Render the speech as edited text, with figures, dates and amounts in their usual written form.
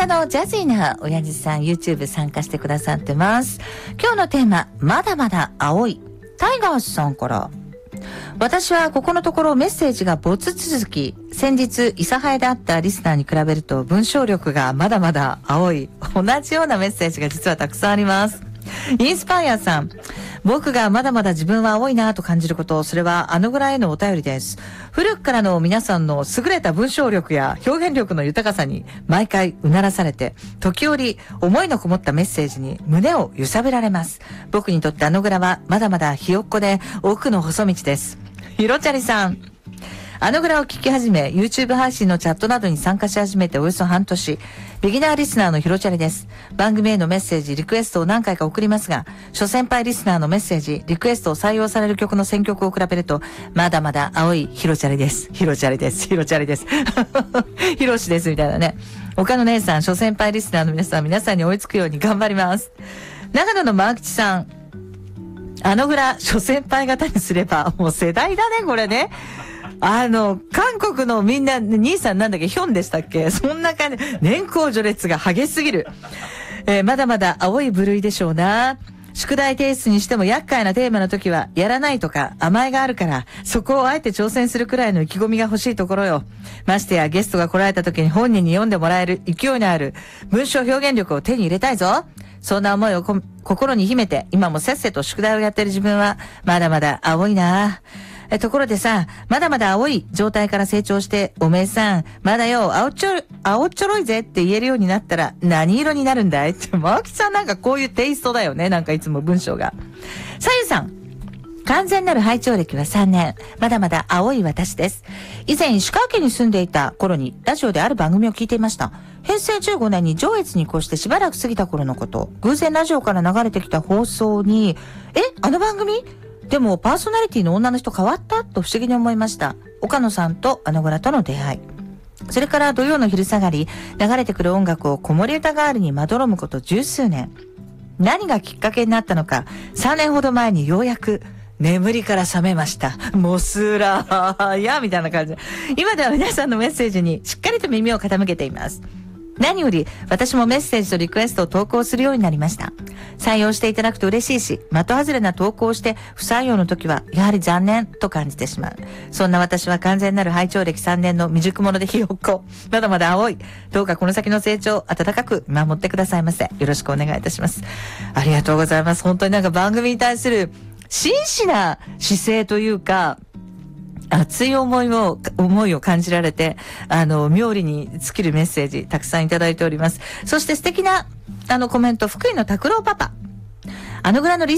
方のジャズィーな親父さん YouTube 参加してくださってます。今日のテーマ、まだまだ青い。タイガースさんから。私はここのところメッセージが没続き、先日諫早であったリスナーに比べると文章力がまだまだ青い。同じようなメッセージが実はたくさんあります。インスパイアさん、僕がまだまだ自分は青いなと感じること、それはあのぐらいのお便りです。古くからの皆さんの優れた文章力や表現力の豊かさに毎回うならされて、時折思いのこもったメッセージに胸を揺さぶられます。僕にとってあのぐらはまだまだひよっこで奥の細道です。ひろちゃりさん、あのぐらを聞き始め、YouTube 配信のチャットなどに参加し始めておよそ半年、ビギナーリスナーのひろちゃりです。番組へのメッセージ、リクエストを何回か送りますが、諸先輩リスナーのメッセージ、リクエストを採用される曲の選曲を比べると、まだまだ青いひろちゃりです。ひろちゃりです。ひろちゃりです。ひろしですみたいなね。他の姉さん、諸先輩リスナーの皆さんに追いつくように頑張ります。長野のマーキチさん、あのぐら、諸先輩方にすれば、もう世代だね、これね。韓国のみんな、兄さんなんだっけ、ヒョンでしたっけ、そんな感じ、年功序列が激しすぎる。まだまだ青い部類でしょうな。宿題提出にしても厄介なテーマの時は、やらないとか甘えがあるから、そこをあえて挑戦するくらいの意気込みが欲しいところよ。ましてやゲストが来られた時に本人に読んでもらえる勢いのある文章表現力を手に入れたいぞ。そんな思いを心に秘めて、今もせっせと宿題をやってる自分は、まだまだ青いな。ところでさ、まだまだ青い状態から成長して、おめえさん、まだよ、青っちょろいぜって言えるようになったら、何色になるんだいって、マーキさんなんかこういうテイストだよね。なんかいつも文章が。さゆさん、完全なる拝聴歴は3年。まだまだ青い私です。以前、石川県に住んでいた頃に、ラジオである番組を聞いていました。平成15年に上越に越してしばらく過ぎた頃のこと、偶然ラジオから流れてきた放送に、あの番組？でもパーソナリティの女の人変わったと不思議に思いました。岡野さんとあのぐらとの出会い。それから土曜の昼下がり、流れてくる音楽を子守歌代わりにまどろむこと十数年。何がきっかけになったのか、3年ほど前にようやく眠りから覚めました。モスラーやみたいな感じ。今では皆さんのメッセージにしっかりと耳を傾けています。何より私もメッセージとリクエストを投稿するようになりました。採用していただくと嬉しいし、的外れな投稿をして不採用の時はやはり残念と感じてしまう。そんな私は完全なる拝聴歴3年の未熟者でひよっこ。まだまだ青い。どうかこの先の成長温かく見守ってくださいませ。よろしくお願いいたします。ありがとうございます。本当になんか番組に対する真摯な姿勢というか、熱い思いを感じられて、妙利に尽きるメッセージたくさんいただいております。そして素敵なコメント、福井の拓郎パパ。あのぐらのリ